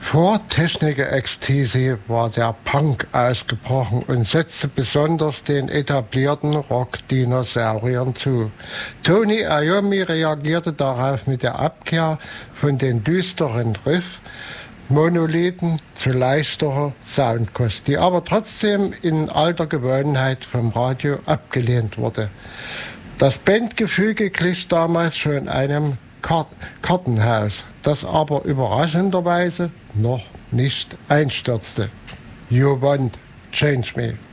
Vor Technik-Ecstasy war der Punk ausgebrochen und setzte besonders den etablierten Rock-Dinosauriern zu. Tony Iommi reagierte darauf mit der Abkehr von den düsteren Riff-Monolithen zu leichterer Soundkost, die aber trotzdem in alter Gewohnheit vom Radio abgelehnt wurde. Das Bandgefüge glich damals schon einem Kartenhaus, das aber überraschenderweise noch nicht einstürzte. You won't change me.